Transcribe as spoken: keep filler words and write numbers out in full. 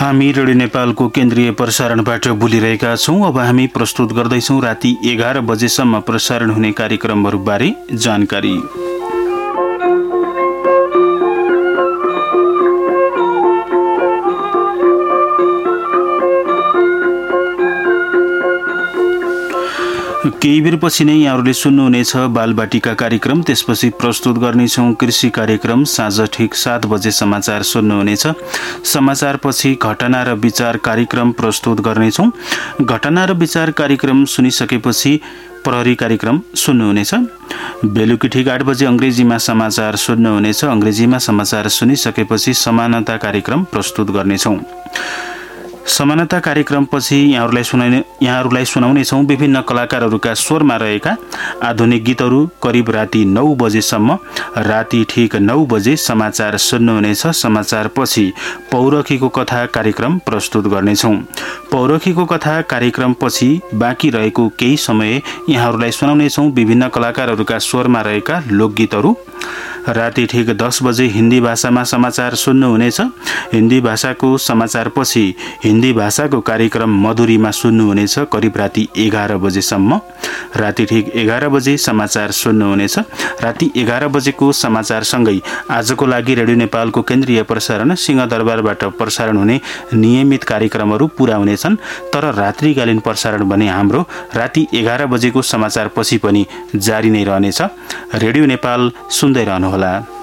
हामी रेडियो नेपालको केन्द्रीय प्रसारणबाट बोलिरहेका छौं। अब हामी प्रस्तुत गर्दैछौं राति एघार बजेसम्म प्रसारण हुने कार्यक्रमहरूबारे जानकारी। केही बेरपछि नै यहाँहरूले सुन्नुहुनेछ बालबाटिका कार्यक्रम। त्यसपछि प्रस्तुत गर्नेछौं कृषि कार्यक्रम। साँझ ठिक सात बजे समाचार सुन्नुहुनेछ। समाचारपछि घटना र विचार कार्यक्रम प्रस्तुत गर्नेछौं। घटना र विचार कार्यक्रम सुनिसकेपछि प्रहरी कार्यक्रम सुन्नुहुनेछ। बेलुकी ठिक आठ बजे अंग्रेजीमा समाचार सुन्नुहुनेछ। अंग्रेजीमा समाचार सुनिसकेपछि समानता कार्यक्रम प्रस्तुत गर्नेछौं। समानता कार्यक्रमपछि यहाँहरूलाई सुनाउने यहाँहरूलाई सुनाउनेछौँ विभिन्न कलाकारहरूका स्वरमा रहेका आधुनिक गीतहरू। करिब राति नौ बजेसम्म। राति ठिक नौ बजे समाचार सुन्नुहुनेछ। समाचारपछि पौरखीको कथा कार्यक्रम प्रस्तुत गर्नेछौँ। पौरखीको कथा कार्यक्रमपछि बाँकी रहेको केही समय यहाँहरूलाई सुनाउनेछौँ विभिन्न कलाकारहरूका स्वरमा रहेका लोकगीतहरू। राति ठिक दस बजे हिन्दी भाषामा समाचार सुन्नुहुनेछ। हिन्दी भाषाको समाचारपछि हिन्दी भाषाको कार्यक्रम मधुरीमा सुन्नुहुनेछ करिब राति एघार बजेसम्म। राति ठिक एघार बजे समाचार सुन्नुहुनेछ। राति एघार बजेको समाचारसँगै आजको लागि रेडियो नेपालको केन्द्रीय प्रसारण सिंहदरबारबाट प्रसारण हुने नियमित कार्यक्रमहरू पूरा हुनेछन्। तर रात्रिकालीन प्रसारण भने हाम्रो राति एघार बजेको समाचारपछि पनि जारी नै रहनेछ। रेडियो नेपाल सुन्दै रहनुहोला।